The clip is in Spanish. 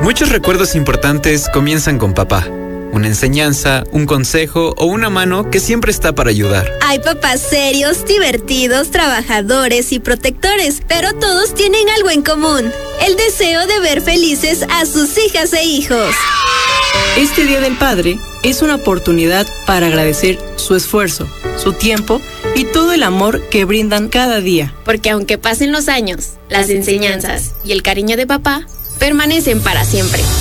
Muchos recuerdos importantes comienzan con papá. Una enseñanza, un consejo o una mano que siempre está para ayudar. Hay papás serios, divertidos, trabajadores y protectores, pero todos tienen algo en común: el deseo de ver felices a sus hijas e hijos. Este Día del Padre es una oportunidad para agradecer su esfuerzo, su tiempo y todo el amor que brindan cada día. Porque aunque pasen los años, las enseñanzas y el cariño de papá permanecen para siempre.